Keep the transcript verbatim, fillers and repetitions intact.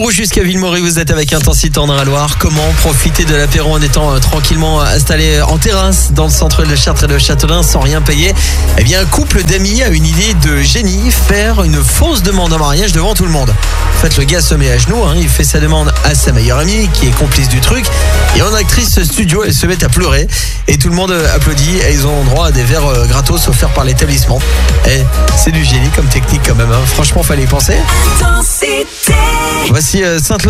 Bruges jusqu'à Villemoré, vous êtes avec Intensité en Indre-et-Loire. Comment profiter de l'apéro en étant euh, tranquillement installé en terrasse dans le centre de Chartres et de Châtelain sans rien payer? Eh bien, un couple d'amis a une idée de génie, faire une fausse demande en mariage devant tout le monde. En fait, le gars se met à genoux, hein, il fait sa demande à sa meilleure amie qui est complice du truc. Et en actrice studio, elle se met à pleurer et tout le monde applaudit et ils ont droit à des verres euh, gratos offerts par l'établissement. Et c'est du génie comme technique quand même, hein. Franchement, fallait y penser. Intensité. Voici euh, Sainte